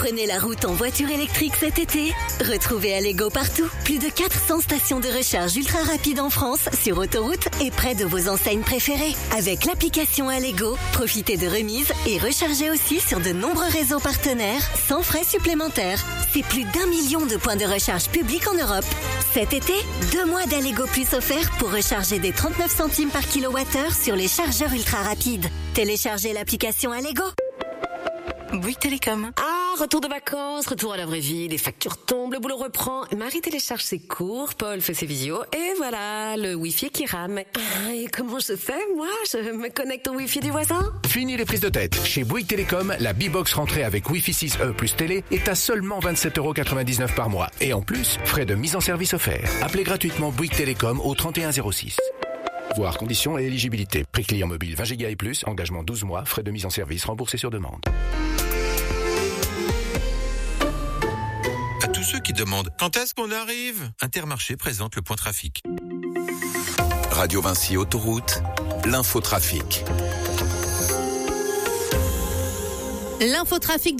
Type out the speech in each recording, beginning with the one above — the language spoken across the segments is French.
Prenez la route en voiture électrique cet été. Retrouvez Allego partout. Plus de 400 stations de recharge ultra rapides en France, sur autoroute et près de vos enseignes préférées. Avec l'application Allego, profitez de remises et rechargez aussi sur de nombreux réseaux partenaires sans frais supplémentaires. C'est plus d'1 million de points de recharge publics en Europe. Cet été, 2 mois d'Allego Plus offerts pour recharger des 39 centimes par kilowattheure sur les chargeurs ultra rapides. Téléchargez l'application Allego. Bouygues Télécom. Ah, retour de vacances, retour à la vraie vie, les factures tombent, le boulot reprend. Marie télécharge ses cours, Paul fait ses visios, et voilà, le Wi-Fi qui rame. Ah, et comment je fais, moi? Je me connecte au Wi-Fi du voisin? Fini les prises de tête. Chez Bouygues Télécom, la B-Box rentrée avec Wi-Fi 6E plus télé est à seulement 27,99 € par mois. Et en plus, frais de mise en service offerts. Appelez gratuitement Bouygues Télécom au 3106. Voir conditions et éligibilité. Prix client mobile 20 Go et plus, engagement 12 mois, frais de mise en service remboursés sur demande. À tous ceux qui demandent quand est-ce qu'on arrive, Intermarché présente le point trafic. Radio Vinci Autoroute, l'infotrafic. L'infotrafic de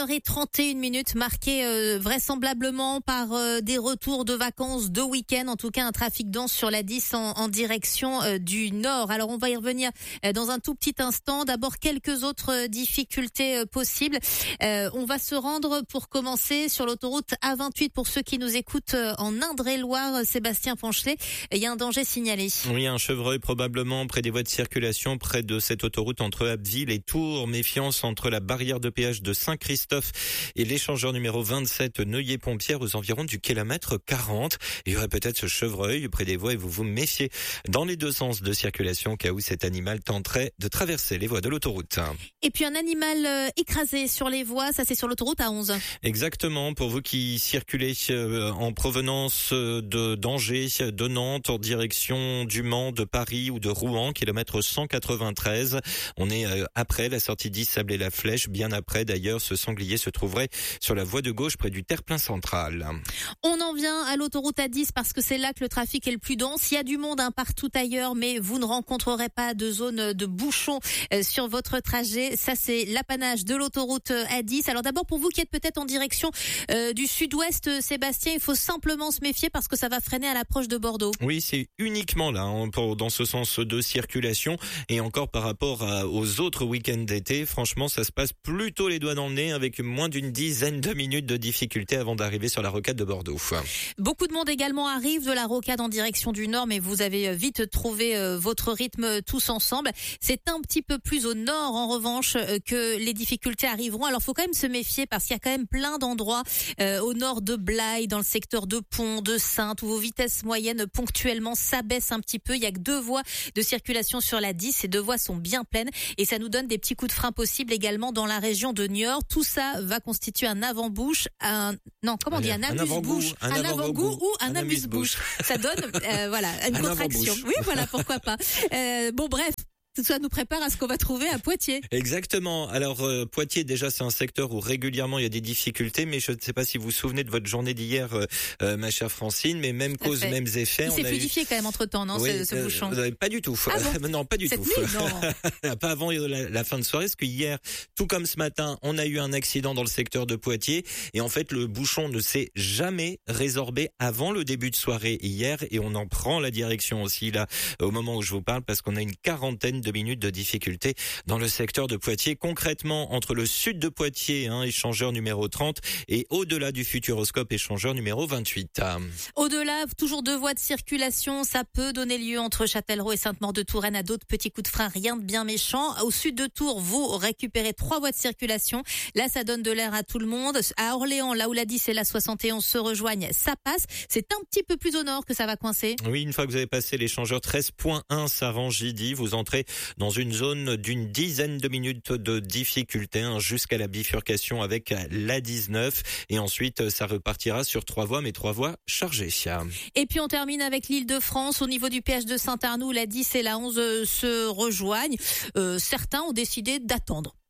15h31 marqué vraisemblablement par des retours de vacances de week-end, en tout cas un trafic dense sur la 10 en direction du nord. Alors on va y revenir dans un tout petit instant. D'abord quelques autres difficultés possibles. On va se rendre pour commencer sur l'autoroute A28 pour ceux qui nous écoutent en Indre-et-Loire. Sébastien Ponchelet, il y a un danger signalé. Oui, un chevreuil probablement près des voies de circulation, près de cette autoroute entre Abbeville et Tours. Méfiance entre la barrière de péage de Saint-Christophe et l'échangeur numéro 27 Neuilly-Pompière aux environs du kilomètre 40. Il y aurait peut-être ce chevreuil près des voies et vous vous méfiez dans les deux sens de circulation au cas où cet animal tenterait de traverser les voies de l'autoroute. Et puis un animal écrasé sur les voies, ça c'est sur l'autoroute A11. Exactement, pour vous qui circulez en provenance d'Angers, de Nantes, en direction du Mans, de Paris ou de Rouen, kilomètre 193. On est après la sortie 10 Sablé-la-Flèche. Bien après, d'ailleurs, ce sanglier se trouverait sur la voie de gauche près du terre-plein central. On en vient à l'autoroute A10 parce que c'est là que le trafic est le plus dense. Il y a du monde partout ailleurs, mais vous ne rencontrerez pas de zone de bouchon sur votre trajet. Ça, c'est l'apanage de l'autoroute A10. Alors d'abord, pour vous qui êtes peut-être en direction du sud-ouest, Sébastien, il faut simplement se méfier parce que ça va freiner à l'approche de Bordeaux. Oui, c'est uniquement là, dans ce sens de circulation. Et encore par rapport aux autres week-ends d'été, franchement, ça se passe plutôt les doigts dans le nez avec moins d'une dizaine de minutes de difficulté avant d'arriver sur la rocade de Bordeaux. Beaucoup de monde également arrive de la rocade en direction du nord, mais vous avez vite trouvé votre rythme tous ensemble. C'est un petit peu plus au nord en revanche que les difficultés arriveront. Alors faut quand même se méfier parce qu'il y a quand même plein d'endroits au nord de Blaye, dans le secteur de Pont, de Saintes, où vos vitesses moyennes ponctuellement s'abaissent un petit peu. Il y a que 2 voies de circulation sur la 10. Ces 2 voies sont bien pleines et ça nous donne des petits coups de frein possibles également dans la région de Niort. Tout ça va constituer un avant-bouche, un amuse-bouche, un avant-goût ou un amuse-bouche. Ça donne, une contraction. Oui, voilà, pourquoi pas. Bon, bref. Tout ça nous prépare à ce qu'on va trouver à Poitiers. Exactement. Alors Poitiers, déjà, c'est un secteur où régulièrement il y a des difficultés, mais je ne sais pas si vous vous souvenez de votre journée d'hier, ma chère Francine, mais même cause, mêmes effets. Il s'est fluidifié quand même entre-temps, non, oui, ce bouchon. Pas du tout. Ah bon non, pas du Cette tout. Nuit, non. Pas avant la fin de soirée, parce que hier, tout comme ce matin, on a eu un accident dans le secteur de Poitiers, et en fait, le bouchon ne s'est jamais résorbé avant le début de soirée hier, et on en prend la direction aussi là, au moment où je vous parle, parce qu'on a une quarantaine de minutes de difficulté dans le secteur de Poitiers. Concrètement, entre le sud de Poitiers, échangeur numéro 30, et au-delà du Futuroscope, échangeur numéro 28. Au-delà, toujours 2 voies de circulation, ça peut donner lieu entre Châtellerault et Sainte-Maure-de-Touraine à d'autres petits coups de frein, rien de bien méchant. Au sud de Tours, vous récupérez 3 voies de circulation. Là, ça donne de l'air à tout le monde. À Orléans, là où la 10 et la 71 se rejoignent, ça passe. C'est un petit peu plus au nord que ça va coincer. Oui, une fois que vous avez passé l'échangeur 13.1 Saran-Gidi, vous entrez dans une zone d'une dizaine de minutes de difficulté jusqu'à la bifurcation avec la 19 et ensuite ça repartira sur 3 voies, mais 3 voies chargées. Et puis on termine avec l'Île-de-France. Au niveau du péage de Saint-Arnoux, la 10 et la 11 se rejoignent. Certains ont décidé d'attendre.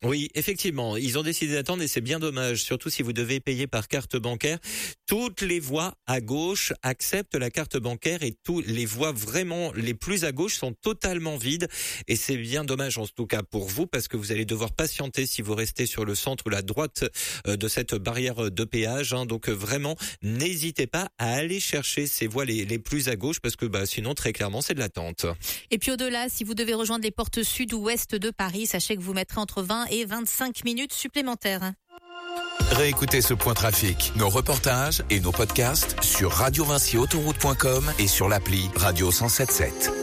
Oui, effectivement, ils ont décidé d'attendre et c'est bien dommage, surtout si vous devez payer par carte bancaire. Toutes les voies à gauche acceptent la carte bancaire et toutes les voies vraiment les plus à gauche sont totalement vides et c'est bien dommage en tout cas pour vous parce que vous allez devoir patienter si vous restez sur le centre ou la droite de cette barrière de péage. Donc vraiment, n'hésitez pas à aller chercher ces voies les plus à gauche parce que sinon très clairement c'est de l'attente. Et puis au-delà, si vous devez rejoindre les portes sud ou ouest de Paris, sachez que vous mettrez entre 20 et 25 minutes supplémentaires. Réécoutez ce point trafic, nos reportages et nos podcasts sur radiovinciautoroute.com et sur l'appli Radio 107.7.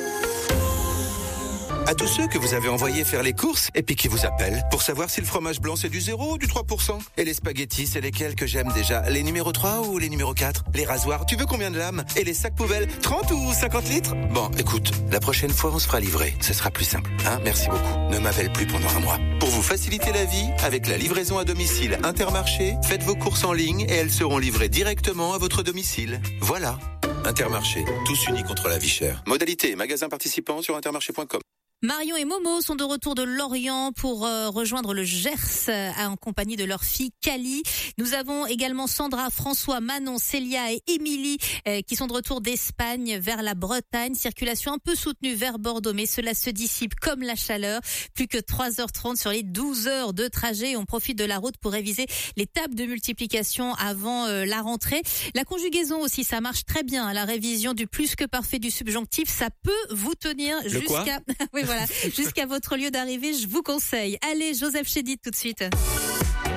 À tous ceux que vous avez envoyés faire les courses et puis qui vous appellent pour savoir si le fromage blanc c'est du 0 ou du 3%. Et les spaghettis, c'est lesquels que j'aime déjà? Les numéros 3 ou les numéros 4? Les rasoirs, tu veux combien de lames? Et les sacs poubelles, 30 ou 50 litres? Bon, écoute, la prochaine fois on se fera livrer. Ce sera plus simple, hein? Merci beaucoup. Ne m'appelle plus pendant un mois. Pour vous faciliter la vie, avec la livraison à domicile Intermarché, faites vos courses en ligne et elles seront livrées directement à votre domicile. Voilà. Intermarché, tous unis contre la vie chère. Modalité et magasin participant sur intermarché.com. Marion et Momo sont de retour de Lorient pour rejoindre le Gers en compagnie de leur fille Cali. Nous avons également Sandra, François, Manon, Célia et Émilie qui sont de retour d'Espagne vers la Bretagne. Circulation un peu soutenue vers Bordeaux, mais cela se dissipe comme la chaleur. Plus que 3h30 sur les 12 heures de trajet. On profite de la route pour réviser les tables de multiplication avant la rentrée. La conjugaison aussi, ça marche très bien. La révision du plus que parfait du subjonctif, ça peut vous tenir jusqu'à... Oui, voilà, jusqu'à votre lieu d'arrivée, je vous conseille. Allez, Joseph Chédid tout de suite.